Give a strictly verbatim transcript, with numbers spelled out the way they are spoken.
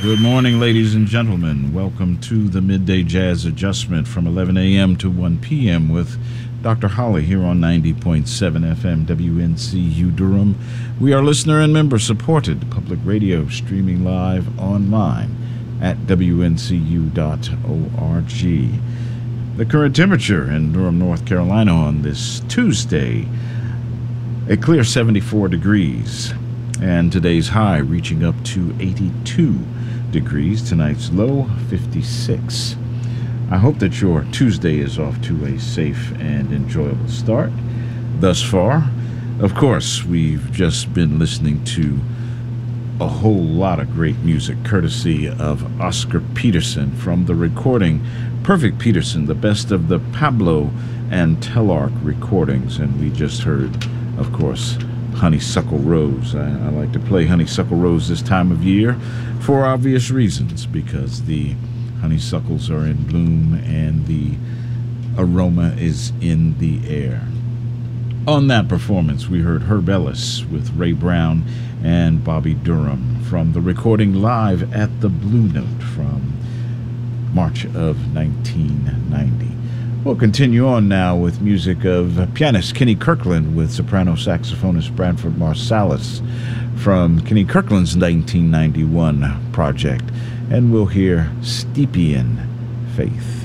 Good morning, ladies and gentlemen. Welcome to the Midday Jazz Adjustment from eleven a.m. to one p.m. with Doctor Holly here on ninety point seven F M W N C U Durham. We are listener and member supported public radio, streaming live online at W N C U dot org. The current temperature in Durham, North Carolina on this Tuesday, a clear seventy-four degrees, and today's high reaching up to eighty-two degrees. Tonight's low, fifty-six. I hope that your Tuesday is off to a safe and enjoyable start thus far. Of course, we've just been listening to a whole lot of great music courtesy of Oscar Peterson from the recording Perfect Peterson, the best of the Pablo and Telarc recordings. And we just heard, of course, Honeysuckle Rose. I, I like to play Honeysuckle Rose this time of year for obvious reasons, because the honeysuckles are in bloom and the aroma is in the air. On that performance, we heard Herb Ellis with Ray Brown and Bobby Durham from the recording Live at the Blue Note from March of nineteen ninety. We'll continue on now with music of pianist Kenny Kirkland with soprano saxophonist Branford Marsalis from Kenny Kirkland's nineteen ninety-one project. And we'll hear Stypian Faith.